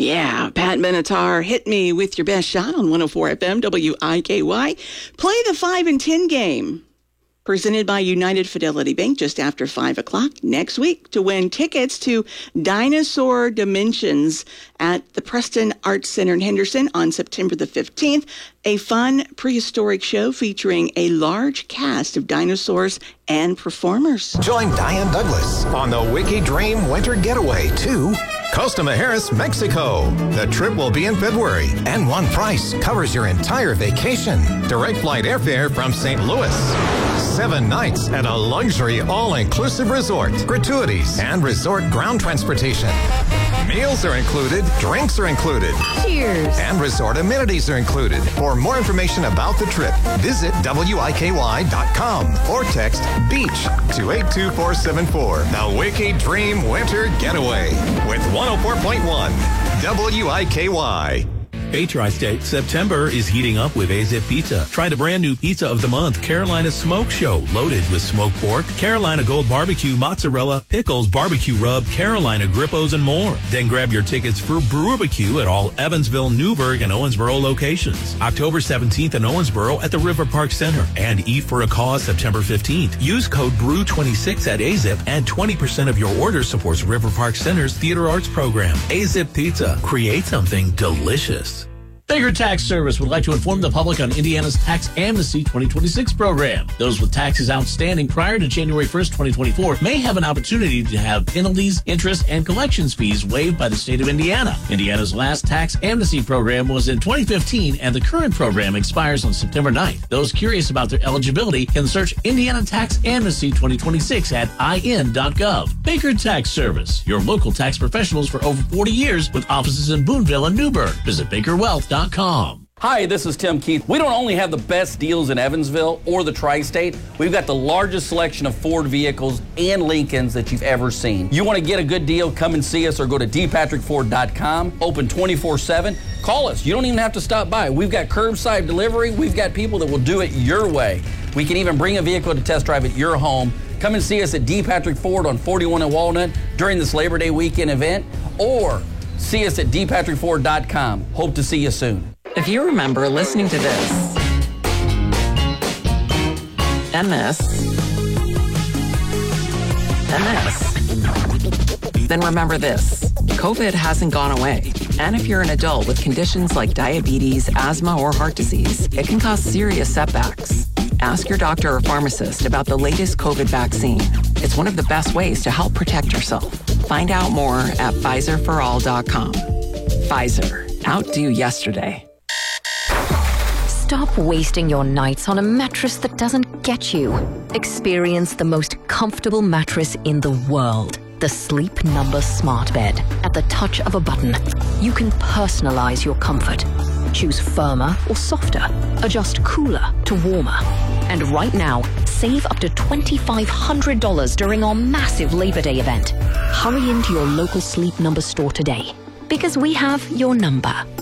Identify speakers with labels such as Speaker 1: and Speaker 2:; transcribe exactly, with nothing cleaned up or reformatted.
Speaker 1: Yeah, Pat Benatar, hit me with your best shot on one oh four F M W I K Y. Play the five and ten game. Presented by United Fidelity Bank just after five o'clock next week to win tickets to Dinosaur Dimensions at the Preston Arts Center in Henderson on September the fifteenth. A fun prehistoric show featuring a large cast of dinosaurs and performers.
Speaker 2: Join Diane Douglas on the Wiki Dream Winter Getaway to Costa Mujeres, Mexico. The trip will be in February, and one price covers your entire vacation. Direct flight airfare from Saint Louis. Seven nights at a luxury all-inclusive resort. Gratuities and resort ground transportation. Meals are included, drinks are included.
Speaker 3: Cheers.
Speaker 2: And resort amenities are included. For more information about the trip, visit W I K Y dot com or text BEACH to eight two four seven four. The Wiki Dream Winter Getaway with one oh four point one W I K Y.
Speaker 4: Hey, Tri-State, September is heating up with A Z I P Pizza. Try the brand new pizza of the month, Carolina Smoke Show, loaded with smoked pork, Carolina Gold Barbecue, mozzarella, pickles, barbecue rub, Carolina Grippos, and more. Then grab your tickets for Brewbarbecue at all Evansville, Newburgh, and Owensboro locations. October seventeenth in Owensboro at the River Park Center. And Eat for a Cause September fifteenth. Use code B R E W twenty-six at A Z I P and twenty percent of your order supports River Park Center's Theater Arts program. A Z I P Pizza. Create something delicious.
Speaker 5: Baker Tax Service would like to inform the public on Indiana's Tax Amnesty twenty twenty-six program. Those with taxes outstanding prior to January first, twenty twenty-four may have an opportunity to have penalties, interest, and collections fees waived by the state of Indiana. Indiana's last Tax Amnesty program was in twenty fifteen, and the current program expires on September ninth. Those curious about their eligibility can search Indiana Tax Amnesty twenty twenty-six at I N dot gov. Baker Tax Service, your local tax professionals for over forty years with offices in Boonville and Newburgh. Visit baker wealth dot com.
Speaker 6: Hi, this is Tim Keith. We don't only have the best deals in Evansville or the Tri-State, we've got the largest selection of Ford vehicles and Lincolns that you've ever seen. You want to get a good deal, come and see us or go to d patrick ford dot com, open twenty-four seven. Call us. You don't even have to stop by. We've got curbside delivery. We've got people that will do it your way. We can even bring a vehicle to test drive at your home. Come and see us at D. Patrick Ford on forty-one and Walnut during this Labor Day weekend event, or see us at d patrick ford dot com. Hope to see you soon.
Speaker 3: If you remember listening to this, and this, and this, then remember this. COVID hasn't gone away. And if you're an adult with conditions like diabetes, asthma, or heart disease, it can cause serious setbacks. Ask your doctor or pharmacist about the latest COVID vaccine. It's one of the best ways to help protect yourself. Find out more at Pfizer for all dot com. Pfizer. Outdo yesterday.
Speaker 7: Stop wasting your nights on a mattress that doesn't get you. Experience the most comfortable mattress in the world. The Sleep Number Smart Bed. At the touch of a button, you can personalize your comfort. Choose firmer or softer. Adjust cooler to warmer. And right now, save up to two thousand five hundred dollars during our massive Labor Day event. Hurry into your local Sleep Number store today, because we have your number.